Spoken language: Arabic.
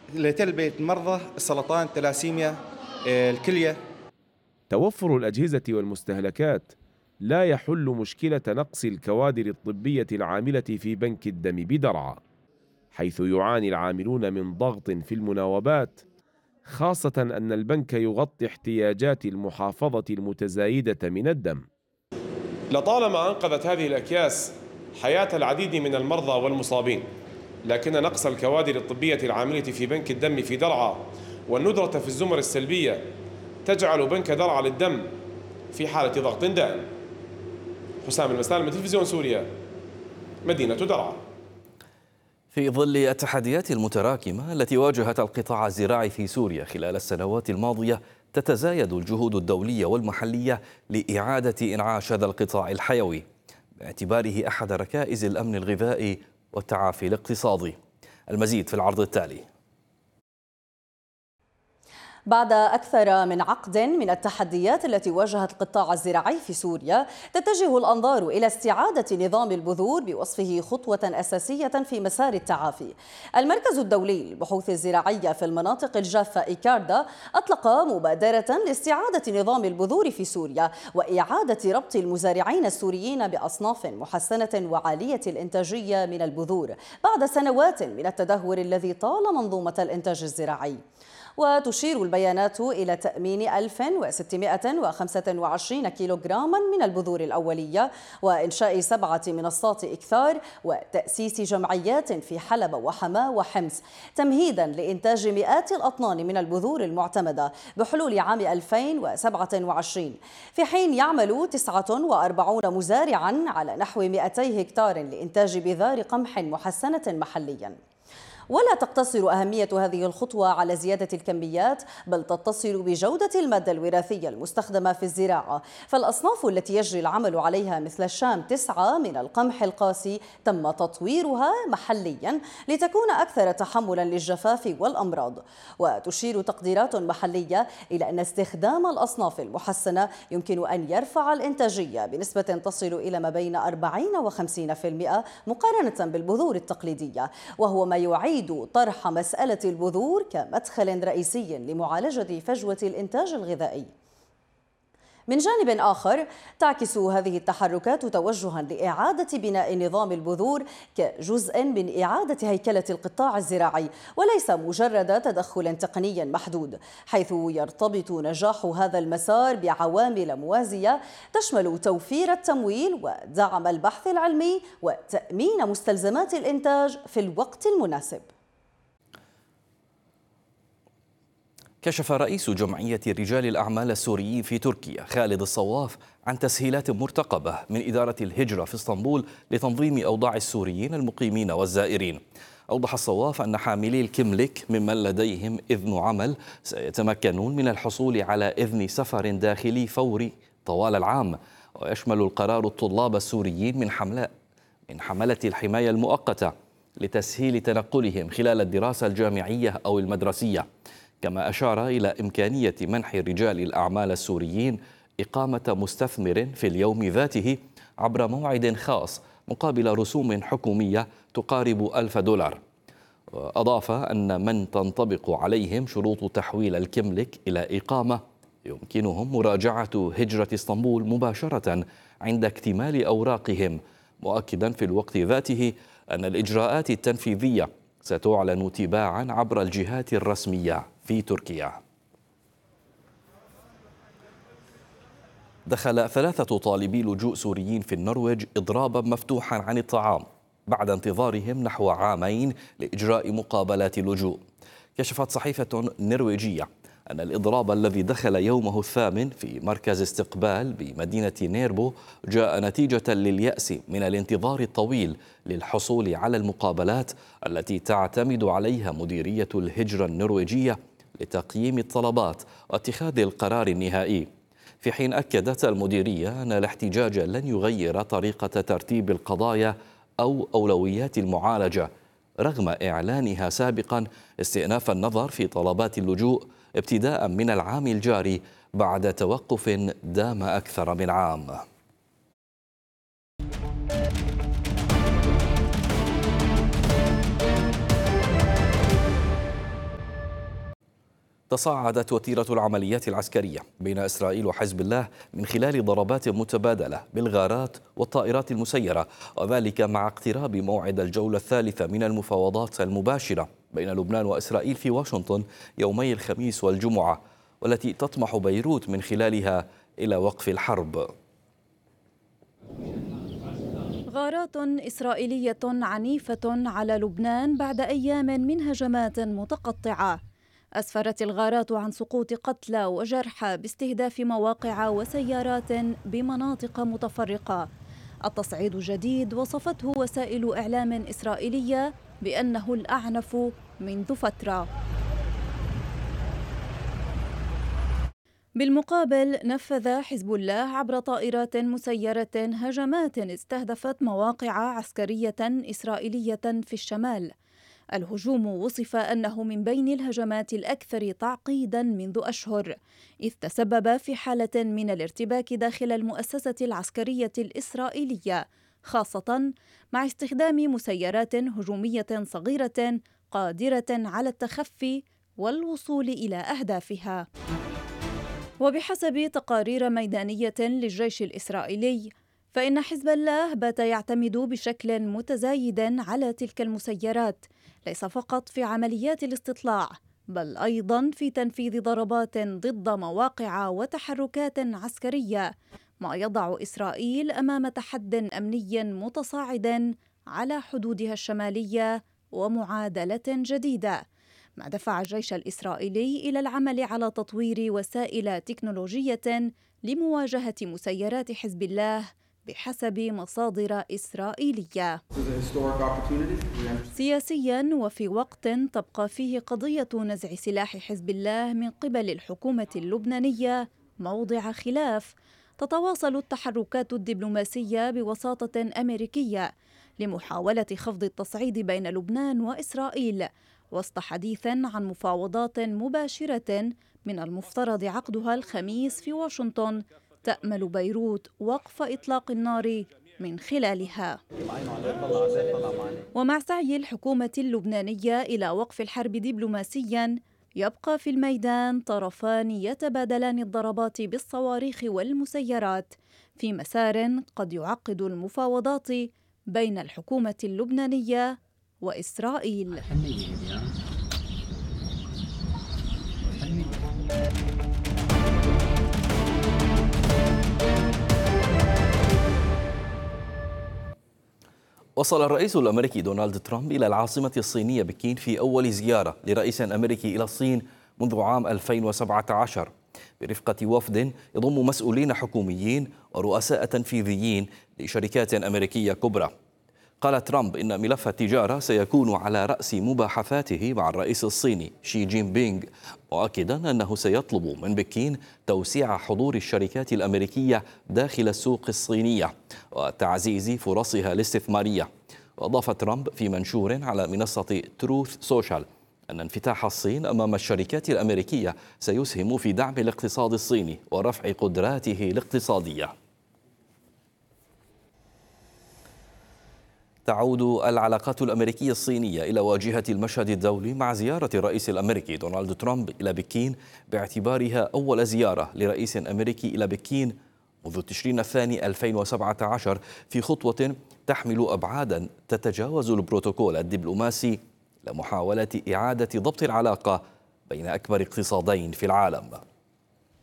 لتلبية مرضى السرطان، التلاسيميا، الكلية. توفر الأجهزة والمستهلكات لا يحل مشكلة نقص الكوادر الطبية العاملة في بنك الدم بدرعا، حيث يعاني العاملون من ضغط في المناوبات، خاصة أن البنك يغطي احتياجات المحافظة المتزايدة من الدم. لطالما أنقذت هذه الأكياس حياة العديد من المرضى والمصابين، لكن نقص الكوادر الطبية العاملة في بنك الدم في درعا والندرة في الزمر السلبية تجعل بنك درعا للدم في حالة ضغط دائم. حسام المسالم من تلفزيون سوريا، مدينة درعا. في ظل التحديات المتراكمة التي واجهت القطاع الزراعي في سوريا خلال السنوات الماضية، تتزايد الجهود الدولية والمحلية لإعادة إنعاش هذا القطاع الحيوي باعتباره أحد ركائز الأمن الغذائي والتعافي الاقتصادي. المزيد في العرض التالي. بعد أكثر من عقد من التحديات التي واجهت القطاع الزراعي في سوريا، تتجه الأنظار إلى استعادة نظام البذور بوصفه خطوة أساسية في مسار التعافي. المركز الدولي للبحوث الزراعية في المناطق الجافة إيكاردا أطلق مبادرة لاستعادة نظام البذور في سوريا وإعادة ربط المزارعين السوريين بأصناف محسنة وعالية الإنتاجية من البذور بعد سنوات من التدهور الذي طال منظومة الإنتاج الزراعي. وتشير البيانات إلى تأمين 1625 كيلوغراما من البذور الأولية وإنشاء 7 منصات إكثار وتأسيس جمعيات في حلب وحماة وحمص تمهيدا لإنتاج مئات الأطنان من البذور المعتمدة بحلول عام 2027، في حين يعمل 49 مزارعا على نحو 200 هكتار لإنتاج بذار قمح محسنة محليا. ولا تقتصر أهمية هذه الخطوة على زيادة الكميات، بل تتصل بجودة المادة الوراثية المستخدمة في الزراعة، فالأصناف التي يجري العمل عليها مثل الشام 9 من القمح القاسي تم تطويرها محليا لتكون أكثر تحملا للجفاف والأمراض. وتشير تقديرات محلية إلى أن استخدام الأصناف المحسنة يمكن أن يرفع الإنتاجية بنسبة تصل إلى ما بين 40 و 50% مقارنة بالبذور التقليدية، وهو ما يعيد طرح مسألة البذور كمدخل رئيسي لمعالجة فجوة الإنتاج الغذائي. من جانب آخر، تعكس هذه التحركات توجها لإعادة بناء نظام البذور كجزء من إعادة هيكلة القطاع الزراعي، وليس مجرد تدخل تقني محدود، حيث يرتبط نجاح هذا المسار بعوامل موازية تشمل توفير التمويل ودعم البحث العلمي وتأمين مستلزمات الإنتاج في الوقت المناسب. كشف رئيس جمعية رجال الأعمال السوريين في تركيا خالد الصواف عن تسهيلات مرتقبة من إدارة الهجرة في اسطنبول لتنظيم أوضاع السوريين المقيمين والزائرين. أوضح الصواف أن حاملي الكملك ممن لديهم إذن عمل سيتمكنون من الحصول على إذن سفر داخلي فوري طوال العام، ويشمل القرار الطلاب السوريين من حملة الحماية المؤقتة لتسهيل تنقلهم خلال الدراسة الجامعية أو المدرسية. كما أشار إلى إمكانية منح رجال الأعمال السوريين إقامة مستثمر في اليوم ذاته عبر موعد خاص مقابل رسوم حكومية تقارب $1000. وأضاف أن من تنطبق عليهم شروط تحويل الكملك إلى إقامة يمكنهم مراجعة هجرة اسطنبول مباشرة عند اكتمال أوراقهم، مؤكدا في الوقت ذاته أن الإجراءات التنفيذية ستعلن تباعا عبر الجهات الرسمية في تركيا. دخل 3 طالبي لجوء سوريين في النرويج إضرابا مفتوحا عن الطعام بعد انتظارهم نحو عامين لإجراء مقابلات اللجوء. كشفت صحيفة نرويجية أن الإضراب الذي دخل يومه الثامن في مركز استقبال بمدينة نيربو جاء نتيجة لليأس من الانتظار الطويل للحصول على المقابلات التي تعتمد عليها مديرية الهجرة النرويجية لتقييم الطلبات واتخاذ القرار النهائي، في حين أكدت المديرية أن الاحتجاج لن يغير طريقة ترتيب القضايا أو أولويات المعالجة، رغم إعلانها سابقا استئناف النظر في طلبات اللجوء ابتداء من العام الجاري بعد توقف دام أكثر من عام. تصاعدت وتيرة العمليات العسكرية بين إسرائيل وحزب الله من خلال ضربات متبادلة بالغارات والطائرات المسيرة، وذلك مع اقتراب موعد الجولة الثالثة من المفاوضات المباشرة بين لبنان وإسرائيل في واشنطن يومي الخميس والجمعة، والتي تطمح بيروت من خلالها إلى وقف الحرب. غارات إسرائيلية عنيفة على لبنان بعد أيام من هجمات متقطعة. أسفرت الغارات عن سقوط قتلى وجرحى باستهداف مواقع وسيارات بمناطق متفرقة. التصعيد جديد وصفته وسائل إعلام إسرائيلية بأنه الأعنف منذ فترة. بالمقابل نفذ حزب الله عبر طائرات مسيرة هجمات استهدفت مواقع عسكرية إسرائيلية في الشمال. الهجوم وصف أنه من بين الهجمات الأكثر تعقيداً منذ أشهر، إذ تسبب في حالة من الارتباك داخل المؤسسة العسكرية الإسرائيلية، خاصة مع استخدام مسيرات هجومية صغيرة قادرة على التخفي والوصول إلى أهدافها. وبحسب تقارير ميدانية للجيش الإسرائيلي، فإن حزب الله بات يعتمد بشكل متزايد على تلك المسيرات، ليس فقط في عمليات الاستطلاع، بل أيضا في تنفيذ ضربات ضد مواقع وتحركات عسكرية، ما يضع إسرائيل أمام تحد أمني متصاعد على حدودها الشمالية ومعادلة جديدة، ما دفع الجيش الإسرائيلي إلى العمل على تطوير وسائل تكنولوجية لمواجهة مسيرات حزب الله بحسب مصادر إسرائيلية. سياسياً، وفي وقت تبقى فيه قضية نزع سلاح حزب الله من قبل الحكومة اللبنانية موضع خلاف، تتواصل التحركات الدبلوماسية بوساطة أمريكية لمحاولة خفض التصعيد بين لبنان وإسرائيل، وسط حديث عن مفاوضات مباشرة من المفترض عقدها الخميس في واشنطن تأمل بيروت وقف إطلاق النار من خلالها. ومع سعي الحكومة اللبنانية إلى وقف الحرب دبلوماسياً، يبقى في الميدان طرفان يتبادلان الضربات بالصواريخ والمسيرات في مسار قد يعقد المفاوضات بين الحكومة اللبنانية وإسرائيل. وصل الرئيس الأمريكي دونالد ترامب إلى العاصمة الصينية بكين في أول زيارة لرئيس أمريكي إلى الصين منذ عام 2017 برفقة وفد يضم مسؤولين حكوميين ورؤساء تنفيذيين لشركات أمريكية كبرى. قال ترامب إن ملف التجارة سيكون على رأس مباحثاته مع الرئيس الصيني شي جين بينغ، مؤكدا أنه سيطلب من بكين توسيع حضور الشركات الأمريكية داخل السوق الصينية وتعزيز فرصها الاستثمارية. وأضاف ترامب في منشور على منصة تروث سوشيال أن انفتاح الصين أمام الشركات الأمريكية سيسهم في دعم الاقتصاد الصيني ورفع قدراته الاقتصادية. تعود العلاقات الأمريكية الصينية إلى واجهة المشهد الدولي مع زيارة الرئيس الأمريكي دونالد ترامب إلى بكين، باعتبارها أول زيارة لرئيس أمريكي إلى بكين منذ تشرين الثاني 2017 في خطوة تحمل أبعادا تتجاوز البروتوكول الدبلوماسي لمحاولة إعادة ضبط العلاقة بين أكبر اقتصادين في العالم.